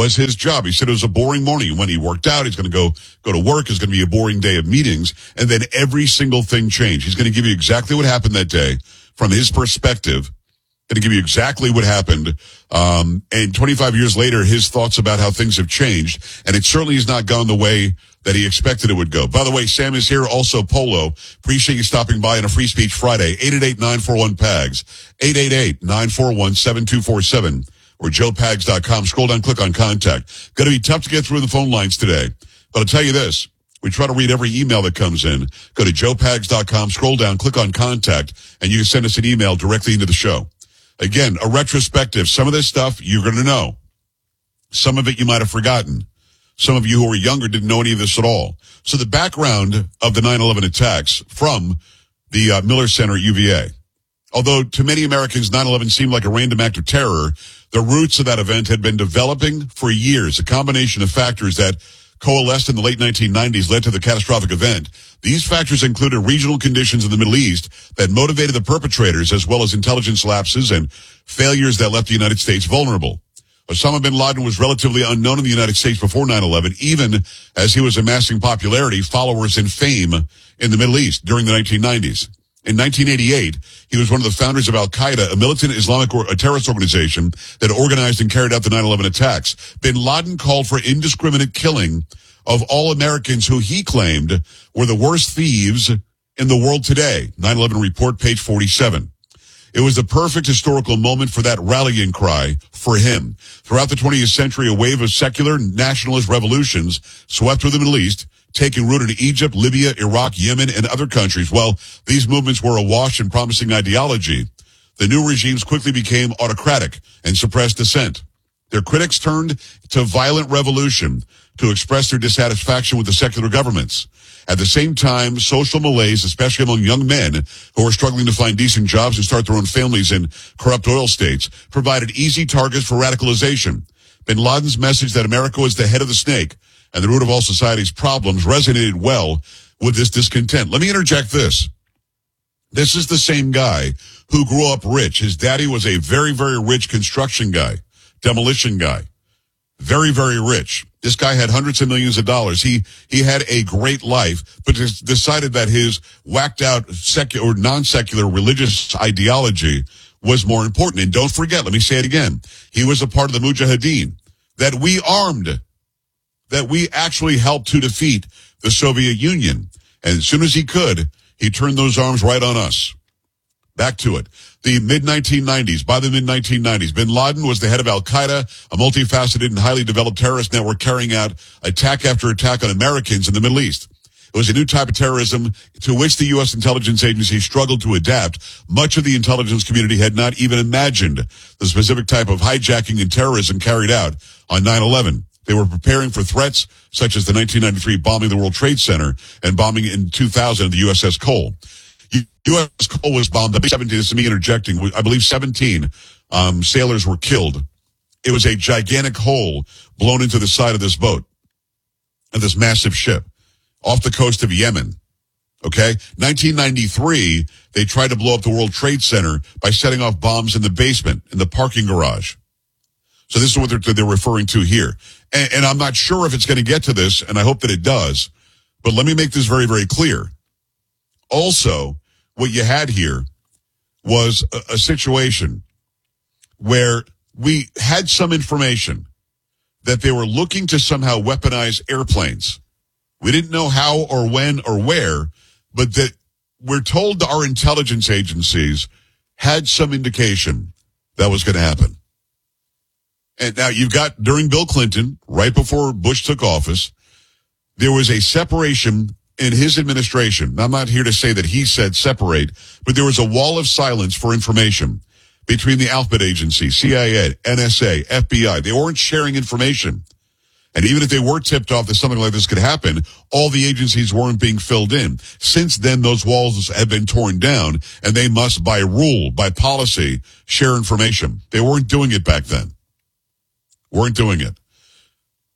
was his job. He said it was a boring morning. When he worked out, he's going to go to work. It's going to be a boring day of meetings. And then every single thing changed. He's going to give you exactly what happened that day from his perspective. Going to give you exactly what happened. And 25 years later, his thoughts about how things have changed. And it certainly has not gone the way that he expected it would go. By the way, Sam is here. Also, Polo. Appreciate you stopping by on a Free Speech Friday. 888-941-PAGS. 888-941-7247. Or joepags.com. Scroll down, click on contact. Going to be tough to get through the phone lines today. But I'll tell you this. We try to read every email that comes in. Go to joepags.com, scroll down, click on contact, and you can send us an email directly into the show. Again, a retrospective. Some of this stuff you're going to know. Some of it you might have forgotten. Some of you who are younger didn't know any of this at all. So the background of the 9/11 attacks from the Miller Center at UVA. Although to many Americans 9/11 seemed like a random act of terror, the roots of that event had been developing for years. A combination of factors that coalesced in the late 1990s led to the catastrophic event. These factors included regional conditions in the Middle East that motivated the perpetrators, as well as intelligence lapses and failures that left the United States vulnerable. Osama bin Laden was relatively unknown in the United States before 9/11, even as he was amassing popularity, followers, and fame in the Middle East during the 1990s. In 1988, he was one of the founders of Al-Qaeda, a militant Islamic terrorist organization that organized and carried out the 9/11 attacks. Bin Laden called for indiscriminate killing of all Americans who he claimed were the worst thieves in the world today. 9/11 report, page 47. It was the perfect historical moment for that rallying cry for him. Throughout the 20th century, a wave of secular nationalist revolutions swept through the Middle East, taking root in Egypt, Libya, Iraq, Yemen, and other countries. Well, these movements were awash in promising ideology. The new regimes quickly became autocratic and suppressed dissent. Their critics turned to violent revolution to express their dissatisfaction with the secular governments. At the same time, social malaise, especially among young men who were struggling to find decent jobs and start their own families in corrupt oil states, provided easy targets for radicalization. Bin Laden's message that America was the head of the snake and the root of all society's problems resonated well with this discontent. Let me interject this. This is the same guy who grew up rich. His daddy was a very, very rich construction guy, demolition guy. Very, very rich. This guy had hundreds of millions of dollars. He had a great life, but decided that his whacked out secular or non-secular religious ideology was more important. And don't forget, let me say it again. He was a part of the Mujahideen that we armed, that we actually helped to defeat the Soviet Union. And as soon as he could, he turned those arms right on us. Back to it. The mid-1990s, by the mid-1990s, bin Laden was the head of Al-Qaeda, a multifaceted and highly developed terrorist network carrying out attack after attack on Americans in the Middle East. It was a new type of terrorism to which the U.S. intelligence agency struggled to adapt. Much of the intelligence community had not even imagined the specific type of hijacking and terrorism carried out on 9/11. They were preparing for threats such as the 1993 bombing of the World Trade Center and bombing in 2000 of the USS Cole. USS Cole was bombed. 17, this is me interjecting. I believe 17 sailors were killed. It was a gigantic hole blown into the side of this boat, of this massive ship, off the coast of Yemen. Okay? 1993, they tried to blow up the World Trade Center by setting off bombs in the basement, in the parking garage. So this is what they're referring to here. And I'm not sure if it's going to get to this, and I hope that it does. But let me make this very, very clear. Also, what you had here was a situation where we had some information that they were looking to somehow weaponize airplanes. We didn't know how or when or where, but that we're told our intelligence agencies had some indication that was going to happen. And now you've got, during Bill Clinton, right before Bush took office, there was a separation in his administration. I'm not here to say that he said separate, but there was a wall of silence for information between the alphabet agency, CIA, NSA, FBI. They weren't sharing information. And even if they were tipped off that something like this could happen, all the agencies weren't being filled in. Since then, those walls have been torn down, and they must, by rule, by policy, share information. They weren't doing it back then. Weren't doing it.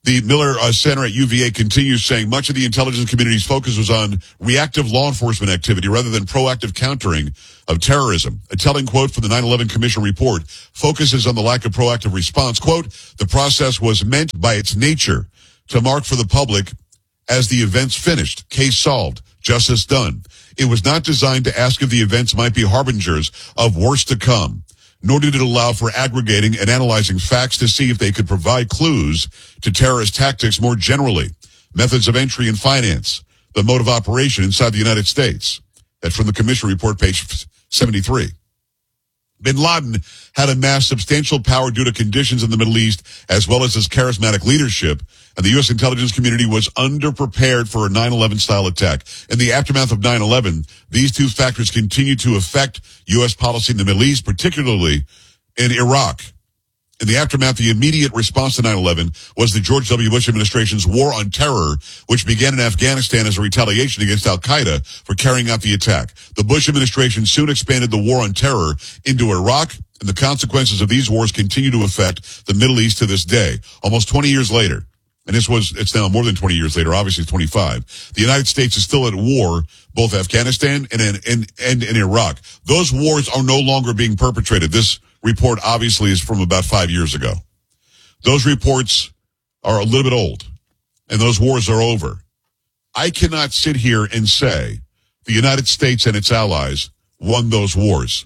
The Miller Center at UVA continues saying much of the intelligence community's focus was on reactive law enforcement activity rather than proactive countering of terrorism. A telling quote from the 9/11 Commission report focuses on the lack of proactive response. Quote, the process was meant by its nature to mark for the public as the events finished, case solved, justice done. It was not designed to ask if the events might be harbingers of worse to come, nor did it allow for aggregating and analyzing facts to see if they could provide clues to terrorist tactics more generally, methods of entry and finance, the mode of operation inside the United States. That's from the Commission report, page 73. Bin Laden had amassed substantial power due to conditions in the Middle East, as well as his charismatic leadership, and the U.S. intelligence community was underprepared for a 9/11 style attack. In the aftermath of 9/11, these two factors continue to affect U.S. policy in the Middle East, particularly in Iraq. In the aftermath, the immediate response to 9/11 was the George W. Bush administration's war on terror, which began in Afghanistan as a retaliation against al-Qaeda for carrying out the attack. The Bush administration soon expanded the war on terror into Iraq, and the consequences of these wars continue to affect the Middle East to this day. Almost 20 years later, and it's now more than 20 years later, obviously 25, the United States is still at war, both Afghanistan and in Iraq. Those wars are no longer being perpetrated. This report obviously is from about 5 years ago. Those reports are a little bit old, and those wars are over. I cannot sit here and say the United States and its allies won those wars.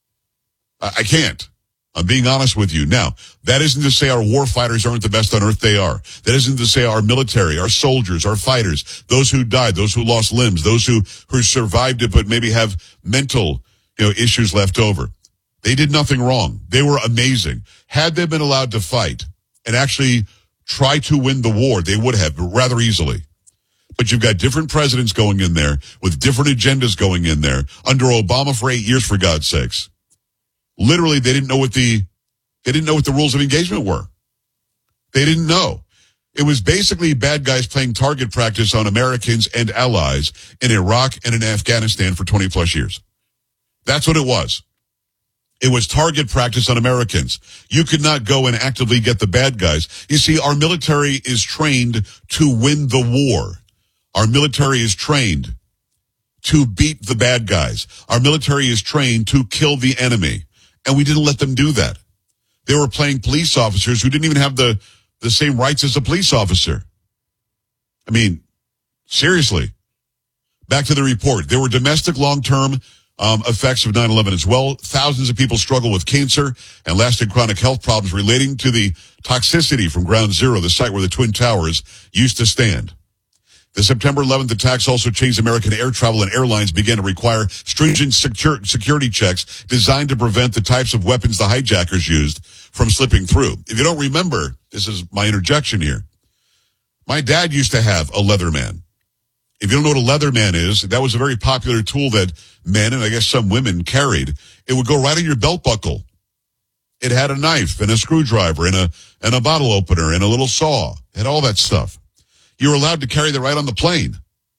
I can't. I'm being honest with you. Now, that isn't to say our war fighters aren't the best on earth. They are. That isn't to say our military, our soldiers, our fighters, those who died, those who lost limbs, those who survived it but maybe have mental issues left over. They did nothing wrong. They were amazing. Had they been allowed to fight and actually try to win the war, they would have rather easily. But you've got different presidents going in there with different agendas going in there under Obama for 8 years, for God's sakes. Literally, they didn't know what the rules of engagement were. They didn't know. It was basically bad guys playing target practice on Americans and allies in Iraq and in Afghanistan for 20 plus years. That's what it was. It was target practice on Americans. You could not go and actively get the bad guys. You see, our military is trained to win the war. Our military is trained to beat the bad guys. Our military is trained to kill the enemy. And we didn't let them do that. They were playing police officers who didn't even have the same rights as a police officer. I mean, seriously. Back to the report. There were domestic long-term effects of 9/11 as well. Thousands of people struggle with cancer and lasting chronic health problems relating to the toxicity from Ground Zero, the site where the Twin Towers used to stand. The September 11th attacks also changed American air travel, and airlines began to require stringent security checks designed to prevent the types of weapons the hijackers used from slipping through. If you don't remember, this is my interjection here. My dad used to have a Leatherman. If you don't know what a Leatherman is, that was a very popular tool that men and I guess some women carried. It would go right on your belt buckle. It had a knife and a screwdriver and a bottle opener and a little saw. It had all that stuff. You were allowed to carry that right on the plane.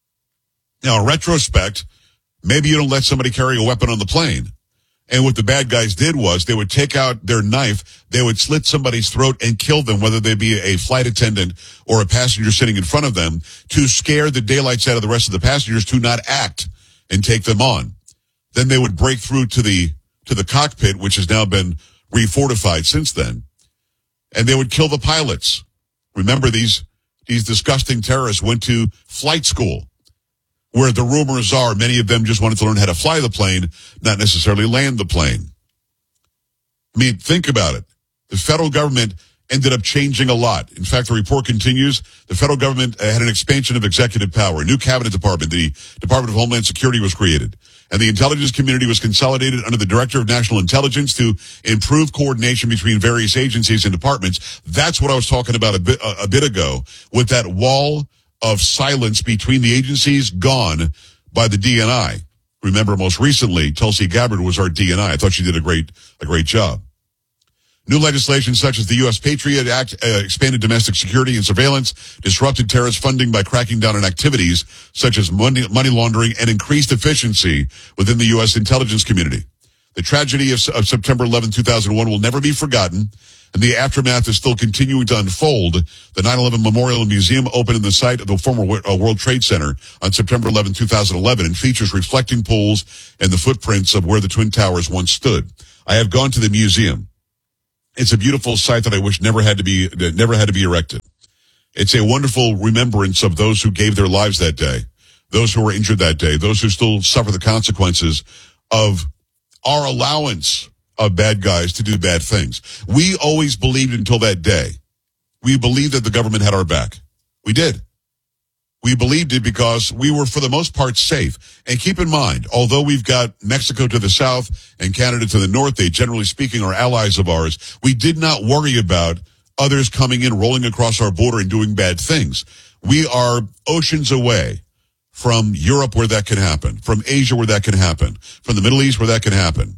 Now, in retrospect, maybe you don't let somebody carry a weapon on the plane. And what the bad guys did was they would take out their knife, they would slit somebody's throat and kill them, whether they be a flight attendant or a passenger sitting in front of them, to scare the daylights out of the rest of the passengers to not act and take them on. Then they would break through to the cockpit, which has now been refortified since then, and they would kill the pilots. Remember, these disgusting terrorists went to flight school, where the rumors are many of them just wanted to learn how to fly the plane, not necessarily land the plane. I mean, think about it. The federal government ended up changing a lot. In fact, the report continues. The federal government had an expansion of executive power. A new cabinet department, the Department of Homeland Security, was created. And the intelligence community was consolidated under the Director of National Intelligence to improve coordination between various agencies and departments. That's what I was talking about a bit ago, with that wall of silence between the agencies gone by the DNI. Remember, most recently, Tulsi Gabbard was our DNI. I thought she did a great job. New legislation such as the U.S. Patriot Act expanded domestic security and surveillance, disrupted terrorist funding by cracking down on activities such as money laundering, and increased efficiency within the U.S. intelligence community. The tragedy of September 11, 2001 will never be forgotten, and the aftermath is still continuing to unfold. The 9/11 Memorial and Museum opened in the site of the former World Trade Center on September 11, 2011, and features reflecting pools and the footprints of where the Twin Towers once stood. I have gone to the museum. It's a beautiful site that I wish never had to be erected. It's a wonderful remembrance of those who gave their lives that day, those who were injured that day, those who still suffer the consequences of our allowance of bad guys to do bad things. We always believed until that day. We believed that the government had our back. We did. We believed it because we were, for the most part, safe. And keep in mind, although we've got Mexico to the south and Canada to the north, they, generally speaking, are allies of ours, we did not worry about others coming in, rolling across our border and doing bad things. We are oceans away from Europe where that can happen, from Asia where that can happen, from the Middle East where that can happen.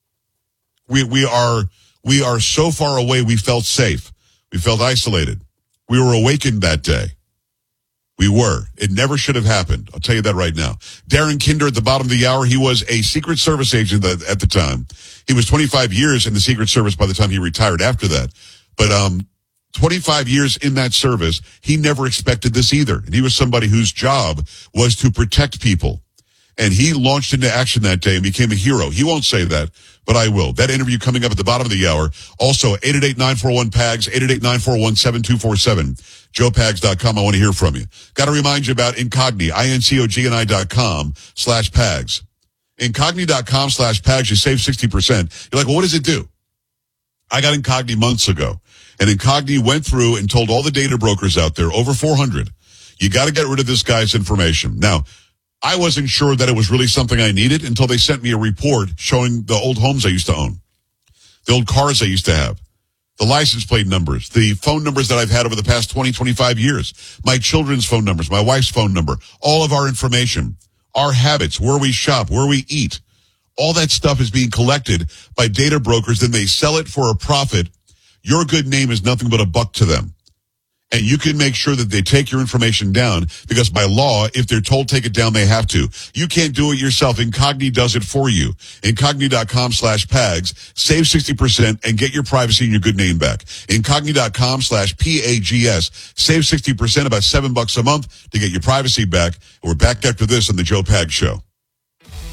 We are so far away, we felt safe. We felt isolated. We were awakened that day. We were. It never should have happened. I'll tell you that right now. Darren Kinder at the bottom of the hour, he was a Secret Service agent at the time. He was 25 years in the Secret Service by the time he retired after that. But 25 years in that service, he never expected this either. And he was somebody whose job was to protect people. And he launched into action that day and became a hero. He won't say that, but I will. That interview coming up at the bottom of the hour. Also, 888-941-PAGS, 888-941-7247, joepags.com. I want to hear from you. Got to remind you about Incogni, INCOGNI.com/PAGS. Incogni.com/PAGS, you save 60%. You're like, well, what does it do? I got Incogni months ago. And Incogni went through and told all the data brokers out there, over 400, you got to get rid of this guy's information. Now, I wasn't sure that it was really something I needed until they sent me a report showing the old homes I used to own, the old cars I used to have, the license plate numbers, the phone numbers that I've had over the past 20, 25 years, my children's phone numbers, my wife's phone number, all of our information, our habits, where we shop, where we eat. All that stuff is being collected by data brokers, then they sell it for a profit. Your good name is nothing but a buck to them. And you can make sure that they take your information down because by law, if they're told take it down, they have to. You can't do it yourself. Incogni does it for you. Incogni.com/PAGS. Save 60% and get your privacy and your good name back. Incogni.com/PAGS. Save 60%, about $7 a month to get your privacy back. We're back after this on the Joe Pags Show.